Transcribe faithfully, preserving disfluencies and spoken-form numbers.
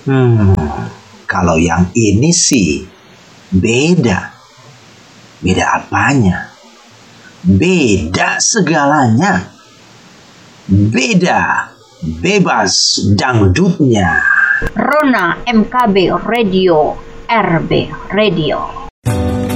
Hmm, kalau yang ini sih beda. Beda apanya? Beda segalanya. Beda, bebas dangdutnya. Rona M K B Radio, R B Radio.